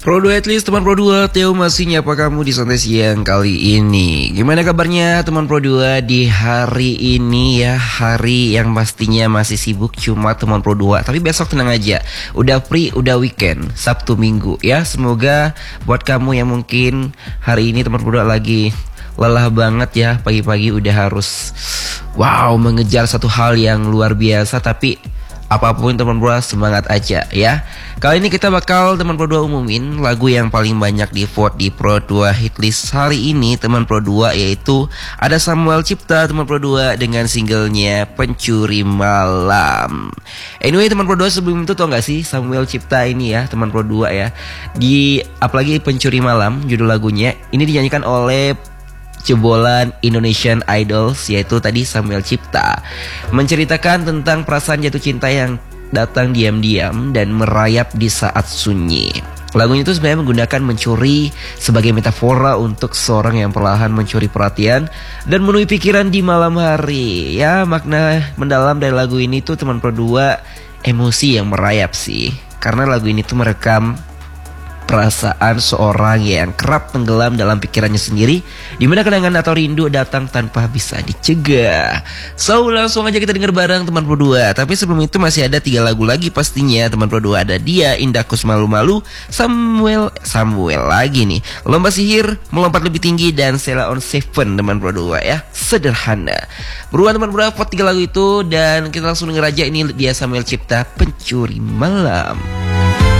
Pro 2 at least teman Pro 2, Theo masih nyapa kamu di santai siang kali ini. Gimana kabarnya teman Pro 2 di hari ini ya? Hari yang pastinya masih sibuk cuma teman Pro 2. Tapi besok tenang aja, udah free, udah weekend, Sabtu Minggu ya. Semoga buat kamu yang mungkin hari ini teman Pro 2 lagi lelah banget ya, pagi-pagi udah harus mengejar satu hal yang luar biasa. Tapi apapun teman Pro 2 semangat aja ya. Kali ini kita bakal teman Pro 2 umumin lagu yang paling banyak di vote di Pro 2 Hitlist hari ini teman Pro 2, yaitu ada Samuel Cipta teman Pro 2 dengan singlenya Pencuri Malam. Anyway teman Pro 2, sebelum itu tau gak sih Samuel Cipta ini ya teman Pro 2 ya, di apalagi Pencuri Malam judul lagunya ini dinyanyikan oleh jebolan Indonesian Idols, yaitu tadi Samuel Cipta, menceritakan tentang perasaan jatuh cinta yang datang diam-diam dan merayap di saat sunyi. Lagunya itu sebenarnya menggunakan mencuri sebagai metafora untuk seorang yang perlahan mencuri perhatian dan memenuhi pikiran di malam hari. Ya, makna mendalam dari lagu ini tuh teman Pro 2 emosi yang merayap sih, karena lagu ini tuh merekam perasaan seorang yang kerap tenggelam dalam pikirannya sendiri, dimana kenangan atau rindu datang tanpa bisa dicegah. So langsung aja kita denger bareng teman Pro 2. Tapi sebelum itu masih ada 3 lagu lagi pastinya teman Pro 2. Ada Dia, Indahkus Malu-Malu, Samuel lagi nih, Lomba Sihir, Melompat Lebih Tinggi, dan Sheila on Seven teman Pro 2 ya. Sederhana. Buruan teman Pro 2 vote 3 lagu itu dan kita langsung denger aja. Ini dia Samuel Cipta, Pencuri Malam.